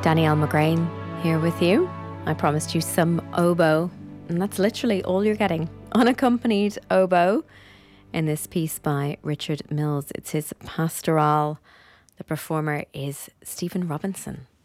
Danielle McGrain here with you. I promised you some oboe, and that's literally all you're getting. Unaccompanied oboe in this piece by Richard Mills. It's his pastoral. The performer is Stephen Robinson.